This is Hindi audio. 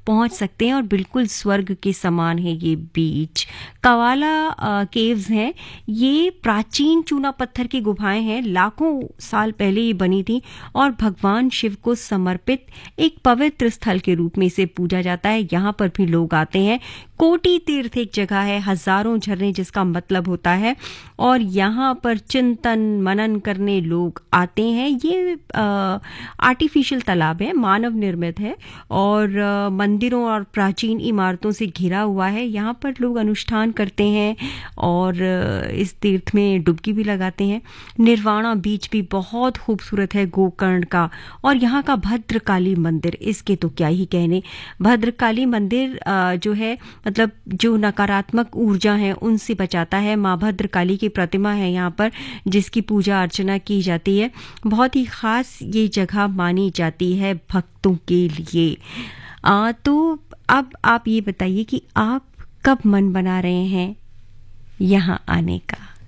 पहुंच सकते हैं और बिल्कुल स्वर्ग के समान है ये बीच। कवाला केव्स हैं, ये प्राचीन चूना पत्थर की गुफाएं हैं, लाखों साल पहले ये बनी थी और भगवान शिव को समर्पित एक पवित्र स्थल के रूप में इसे पूजा जाता है। यहाँ पर भी लोग आते हैं। कोटि तीर्थ एक जगह है, हजारों झरने जिसका मतलब होता है, और यहाँ पर चिंतन मनन करने लोग आते हैं। ये आर्टिफिशियल तालाब है, मानव निर्मित है और मंदिरों और प्राचीन इमारतों से घिरा हुआ है। यहाँ पर लोग अनुष्ठान करते हैं और इस तीर्थ में डुबकी भी लगाते हैं। निर्वाणा बीच भी बहुत खूबसूरत है गोकर्ण का, और यहाँ का भद्रकाली मंदिर, इसके तो क्या ही कहने। भद्रकाली मंदिर जो है मतलब जो नकारात्मक ऊर्जा है उनसे बचाता है। माँ भद्रकाली की प्रतिमा है यहाँ पर जिसकी पूजा अर्चना की जाती है। बहुत ही खास ये जगह मानी जाती है भक्तों के लिए। तो अब आप ये बताइए कि आप कब मन बना रहे हैं यहाँ आने का?